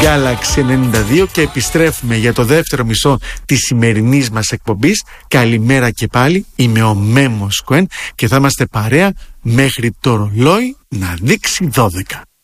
Galaxy 92 και επιστρέφουμε για το δεύτερο μισό της σημερινής μας εκπομπής. Καλημέρα και πάλι, είμαι ο Μέμος Κοέν και θα είμαστε παρέα μέχρι το ρολόι να δείξει 12.